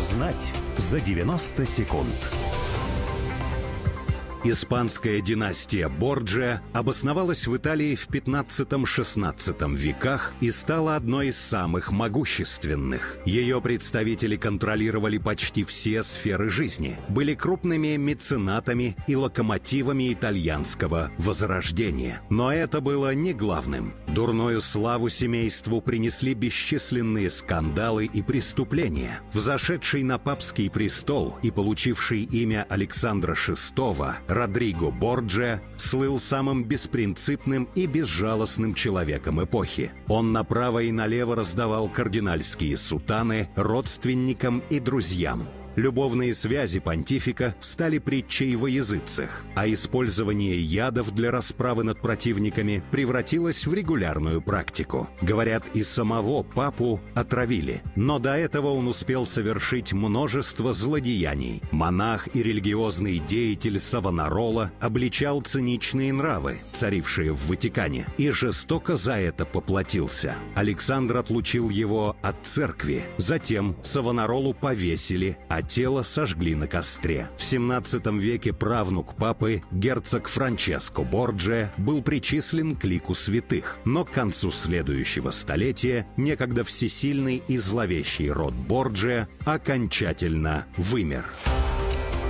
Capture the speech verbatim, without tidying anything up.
Узнать за девяносто секунд. Испанская династия Борджиа обосновалась в Италии в пятнадцатом-шестнадцатом веках и стала одной из самых могущественных. Ее представители контролировали почти все сферы жизни, были крупными меценатами и локомотивами итальянского возрождения. Но это было не главным. Дурную славу семейству принесли бесчисленные скандалы и преступления. Взошедший на папский престол и получивший имя Александра шестого Родриго Борджиа слыл самым беспринципным и безжалостным человеком эпохи. Он направо и налево раздавал кардинальские сутаны родственникам и друзьям. Любовные связи понтифика стали притчей во языцах, а использование ядов для расправы над противниками превратилось в регулярную практику. Говорят, и самого папу отравили, но до этого он успел совершить множество злодеяний. Монах и религиозный деятель Савонарола обличал циничные нравы, царившие в Ватикане, и жестоко за это поплатился. Александр отлучил его от церкви, затем Савонаролу повесили, а тело сожгли на костре. В семнадцатом веке правнук папы, герцог Франческо Борджиа, был причислен к лику святых, но к концу следующего столетия некогда всесильный и зловещий род Борджиа окончательно вымер.